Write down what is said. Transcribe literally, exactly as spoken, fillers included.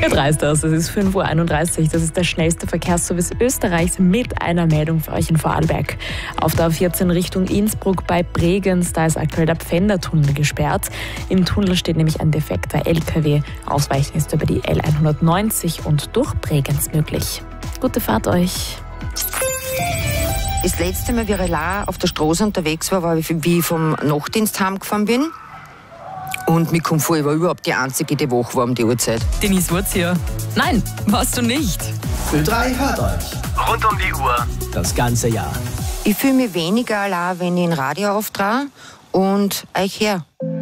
Jetzt reißt das. Es ist fünf Uhr einunddreißig. Das ist der schnellste Verkehrsservice Österreichs mit einer Meldung für euch in Vorarlberg. Auf der A vierzehn Richtung Innsbruck bei Bregenz, da ist aktuell der Pfändertunnel gesperrt. Im Tunnel steht nämlich ein defekter L K W. Ausweichen ist über die L hundertneunzig und durch Bregenz möglich. Gute Fahrt euch. Das letzte Mal, wie ich allein auf der Straße unterwegs war, war, wie ich vom Nachtdienst heimgefahren bin. Und mir kommt vor, ich war überhaupt die Einzige, die wach war um die Uhrzeit. Denise Wurz hier. Nein, warst du nicht. Ö drei hört euch. Rund um die Uhr. Das ganze Jahr. Ich fühle mich weniger allein, wenn ich ein Radio auftrage und euch her.